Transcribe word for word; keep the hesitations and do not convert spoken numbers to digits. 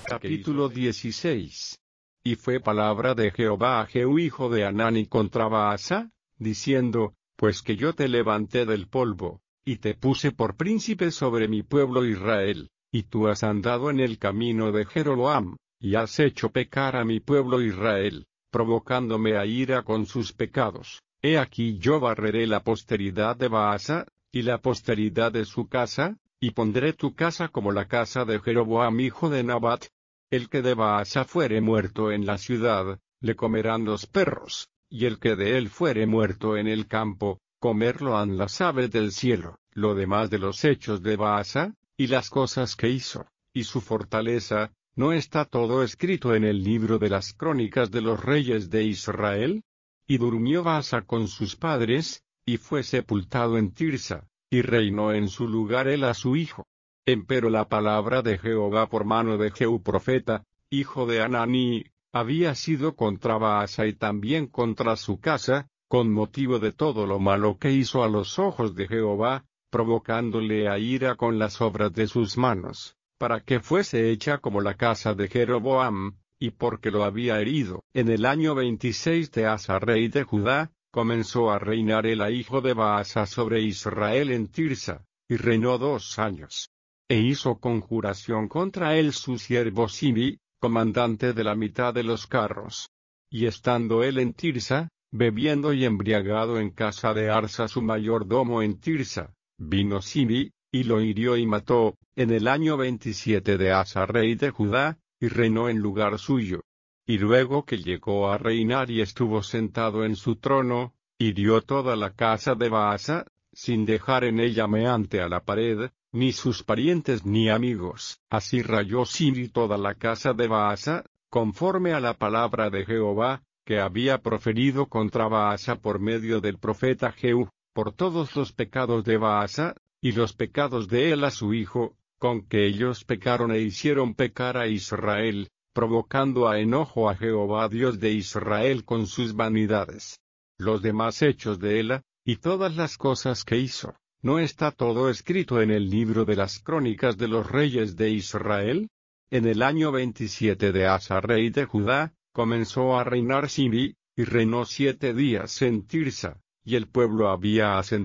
Capítulo dieciséis. Y fue palabra de Jehová a Jehú hijo de Hanani contra Baasa, diciendo, pues que yo te levanté del polvo, y te puse por príncipe sobre mi pueblo Israel, y tú has andado en el camino de Jeroboam, y has hecho pecar a mi pueblo Israel, provocándome a ira con sus pecados. He aquí yo barreré la posteridad de Baasa, y la posteridad de su casa, y pondré tu casa como la casa de Jeroboam hijo de Nabat. El que de Baasa fuere muerto en la ciudad, le comerán los perros, y el que de él fuere muerto en el campo, comerlo han las aves del cielo. Lo demás de los hechos de Baasa, y las cosas que hizo, y su fortaleza, ¿no está todo escrito en el libro de las crónicas de los reyes de Israel? Y durmió Baasa con sus padres, y fue sepultado en Tirsa, y reinó en su lugar él a su hijo. Empero la palabra de Jehová por mano de Jehú profeta, hijo de Hanani, había sido contra Baasa y también contra su casa, con motivo de todo lo malo que hizo a los ojos de Jehová, provocándole a ira con las obras de sus manos, para que fuese hecha como la casa de Jeroboam, y porque lo había herido. En el año veintiséis de Asa rey de Judá, comenzó a reinar el hijo de Baasa sobre Israel en Tirsa, y reinó dos años. E hizo conjuración contra él su siervo Sibi, comandante de la mitad de los carros. Y estando él en Tirsa, bebiendo y embriagado en casa de Arsa su mayordomo en Tirsa, vino Sibi, y lo hirió y mató, en el año veintisiete de Asa rey de Judá, y reinó en lugar suyo. Y luego que llegó a reinar y estuvo sentado en su trono, hirió toda la casa de Baasa, sin dejar en ella meante a la pared, ni sus parientes ni amigos. Así rayó Sibi toda la casa de Baasa, conforme a la palabra de Jehová, que había proferido contra Baasa por medio del profeta Jehú, por todos los pecados de Baasa, y los pecados de él a su hijo, con que ellos pecaron e hicieron pecar a Israel, provocando a enojo a Jehová Dios de Israel con sus vanidades. Los demás hechos de él, y todas las cosas que hizo, ¿no está todo escrito en el libro de las crónicas de los reyes de Israel? En el año veintisiete de Asa rey de Judá, comenzó a reinar Sibi, y reinó siete días en Tirsa, y el pueblo había ascendido